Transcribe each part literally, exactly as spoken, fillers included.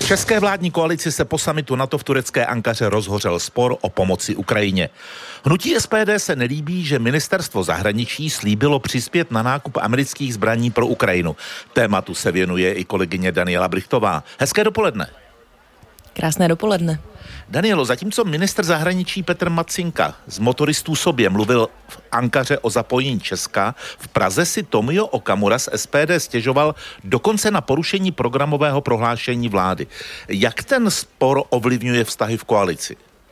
české vládní koalici se po summitu NATO v turecké Ankaře rozhořel spor o pomoci Ukrajině. Hnutí S P D se nelíbí, že ministerstvo zahraničí slíbilo přispět na nákup amerických zbraní pro Ukrajinu. Tématu se věnuje i kolegyně Daniela Brychtová. Hezké dopoledne. Krásné dopoledne. Danielo, zatímco ministr zahraničí Petr Matsinka z motoristů sobě mluvil v Ankaře o zapojení Česka, v Praze si Tomio Okamura z S P D stěžoval dokonce na porušení programového prohlášení vlády. Jak ten spor ovlivňuje vztahy v koalici?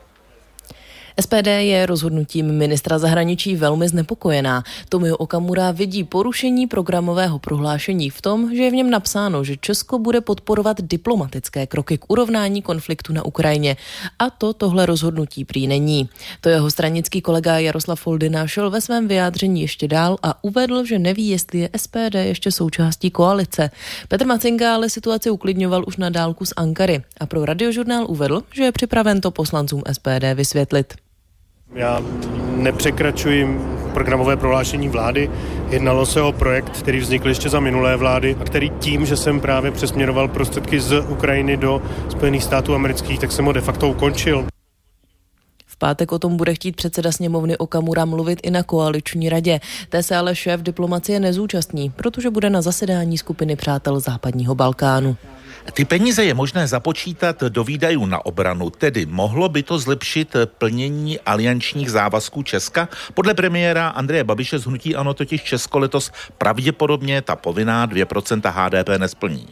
S P D je rozhodnutím ministra zahraničí velmi znepokojená. Tomio Okamura vidí porušení programového prohlášení v tom, že je v něm napsáno, že Česko bude podporovat diplomatické kroky k urovnání konfliktu na Ukrajině. A to tohle rozhodnutí prý není. To jeho stranický kolega Jaroslav Foldyna šel ve svém vyjádření ještě dál a uvedl, že neví, jestli je S P D ještě součástí koalice. Petr Matsinka ale situaci uklidňoval už na dálku z Ankary a pro Radiožurnál uvedl, že je připraven to poslancům S P D vysvětlit. Já nepřekračuji programové prohlášení vlády. Jednalo se o projekt, který vznikl ještě za minulé vlády a který tím, že jsem právě přesměroval prostředky z Ukrajiny do Spojených států amerických, tak jsem ho de facto ukončil. V pátek o tom bude chtít předseda sněmovny Okamura mluvit i na koaliční radě. Té se ale šéf diplomacie nezúčastní, protože bude na zasedání skupiny přátel západního Balkánu. Ty peníze je možné započítat do výdajů na obranu, tedy mohlo by to zlepšit plnění aliančních závazků Česka? Podle premiéra Andreje Babiše z hnutí ANO totiž Česko letos pravděpodobně ta povinná dvě procenta H D P nesplní.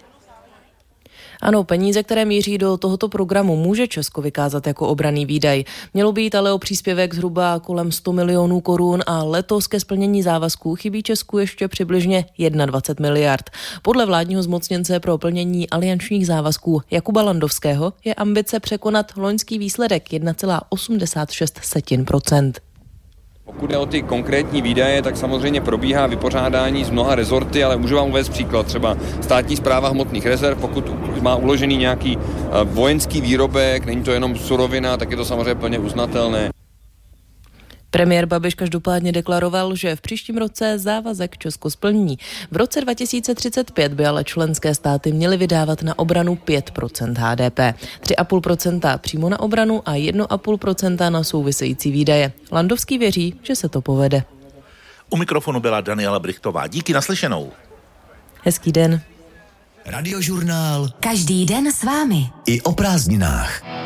Ano, peníze, které míří do tohoto programu, může Česko vykázat jako obranný výdaj. Mělo být ale o příspěvek zhruba kolem sto milionů korun a letos ke splnění závazků chybí Česku ještě přibližně dvacet jedna miliard. Podle vládního zmocněnce pro plnění aliančních závazků Jakuba Landovského je ambice překonat loňský výsledek jedna celá osmdesát šest procenta. Pokud jde o ty konkrétní výdaje, tak samozřejmě probíhá vypořádání z mnoha rezorty, ale můžu vám uvést příklad. Třeba státní správa hmotných rezerv, pokud má uložený nějaký vojenský výrobek, není to jenom surovina, tak je to samozřejmě plně uznatelné. Premiér Babiš každopádně deklaroval, že v příštím roce závazek Česko splní. V roce dva tisíce třicet pět by ale členské státy měly vydávat na obranu pět procent H D P, tři celá pět procenta přímo na obranu a jedna celá pět procenta na související výdaje. Landovský věří, že se to povede. U mikrofonu byla Daniela Brychtová. Díky, naslyšenou. Hezký den. Radiožurnál. Každý den s vámi. I o prázdninách.